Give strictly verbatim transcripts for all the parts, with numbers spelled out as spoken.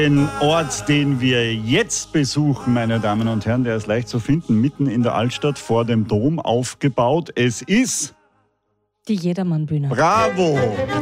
Den Ort, den wir jetzt besuchen, meine Damen und Herren, der ist leicht zu finden, mitten in der Altstadt vor dem Dom aufgebaut. Es ist die Jedermann-Bühne. Bravo!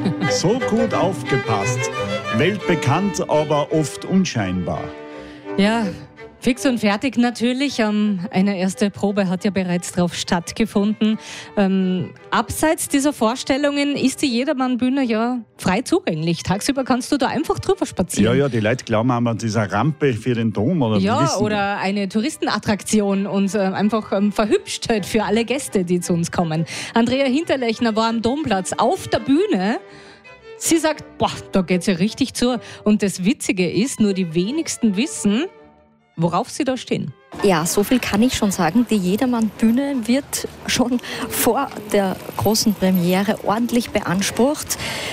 So gut aufgepasst. Weltbekannt, aber oft unscheinbar. Ja, fix und fertig natürlich. Ähm, eine erste Probe hat ja bereits drauf stattgefunden. Ähm, abseits dieser Vorstellungen ist die Jedermann-Bühne ja frei zugänglich. Tagsüber kannst du da einfach drüber spazieren. Ja, ja, die Leute glauben an dieser Rampe für den Dom. Oder ja, wissen. oder eine Touristenattraktion und äh, einfach ähm, Verhübschtheit für alle Gäste, die zu uns kommen. Andrea Hinterlechner war am Domplatz auf der Bühne. Sie sagt, boah, da geht's ja richtig zu. Und das Witzige ist, nur die wenigsten wissen, worauf sie da stehen. Ja, so viel kann ich schon sagen. Die Jedermann-Bühne wird schon vor der großen Premiere ordentlich beansprucht.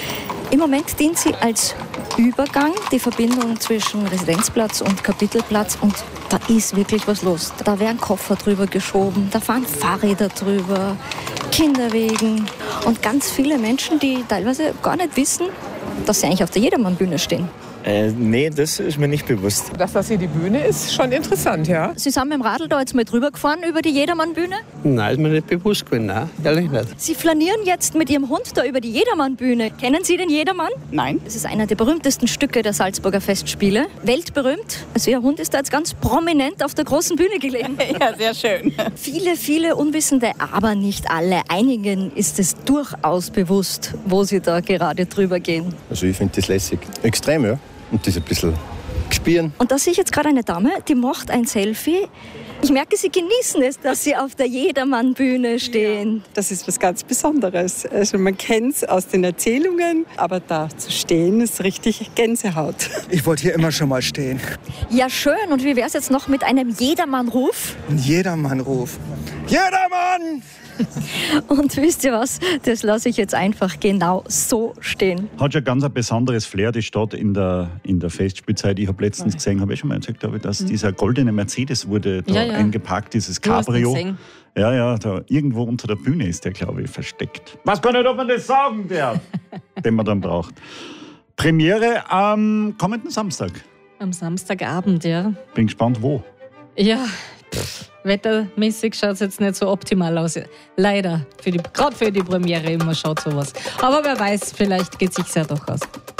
Im Moment dient sie als Übergang, die Verbindung zwischen Residenzplatz und Kapitelplatz. Und da ist wirklich was los. Da werden Koffer drüber geschoben, da fahren Fahrräder drüber, Kinderwegen und ganz viele Menschen, die teilweise gar nicht wissen, dass sie eigentlich auf der Jedermann-Bühne stehen. Äh, nee, das ist mir nicht bewusst. Dass das hier die Bühne ist, schon interessant, ja. Sie sind mit dem Radl da jetzt mal drüber gefahren über die Jedermann-Bühne? Nein, ist mir nicht bewusst gewesen, nein, ehrlich nicht. Sie flanieren jetzt mit Ihrem Hund da über die Jedermann-Bühne. Kennen Sie den Jedermann? Nein. Das ist einer der berühmtesten Stücke der Salzburger Festspiele. Weltberühmt. Also Ihr Hund ist da jetzt ganz prominent auf der großen Bühne gelegen. Ja, sehr schön. Viele, viele Unwissende, aber nicht alle. Einigen ist es durchaus bewusst, wo sie da gerade drüber gehen. Also ich finde das lässig. Extrem, ja. Und das ein bisschen gespielen. Und da sehe ich jetzt gerade eine Dame, die macht ein Selfie. Ich merke, Sie genießen es, dass Sie auf der Jedermann-Bühne stehen. Ja, das ist was ganz Besonderes. Also man kennt es aus den Erzählungen, aber da zu stehen ist richtig Gänsehaut. Ich wollte hier immer schon mal stehen. Ja, schön. Und wie wäre es jetzt noch mit einem Jedermann-Ruf? Ein Jedermann-Ruf. Jedermann! Und wisst ihr was? Das lasse ich jetzt einfach genau so stehen. Hat schon ganz ein besonderes Flair, die Stadt in der, in der Festspielzeit. Ich habe letztens okay. gesehen, habe ich schon mal erzählt, glaube ich, dass mhm. dieser goldene Mercedes wurde da ja, ja. eingeparkt, dieses Cabrio. Ja, ja, da irgendwo unter der Bühne ist der, glaube ich, versteckt. Was kann nicht, ob man das sagen darf, den man dann braucht. Premiere am kommenden Samstag. Am Samstagabend, ja. Bin gespannt, wo. Ja, pff. Wettermäßig schaut es jetzt nicht so optimal aus. Leider, für die, gerade für die Premiere immer schaut sowas. Aber wer weiß, vielleicht geht es sich ja doch aus.